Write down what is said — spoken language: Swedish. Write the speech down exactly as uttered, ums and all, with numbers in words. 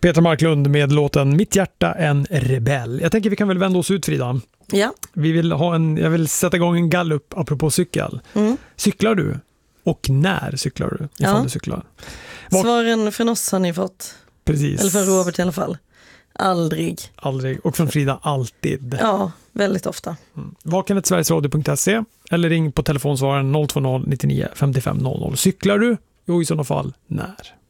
Petra Marklund med låten Mitt hjärta en rebell. Jag tänker vi kan väl vända oss ut, Frida. Ja. Vi vill ha en, jag vill sätta igång en gallup apropå cykel. Mm. Cyklar du? Och när cyklar du? Ifall Ja. du cyklar. Var... Svaren från oss har ni fått. Precis. Eller från Robert i alla fall. Aldrig. Aldrig. Och från Frida alltid. Ja, väldigt ofta. Mm. Vaken sverigesradio punkt se eller ring på telefonsvararen noll två noll nittionio femtiofem noll noll. Cyklar du? Jo, i sådana fall när?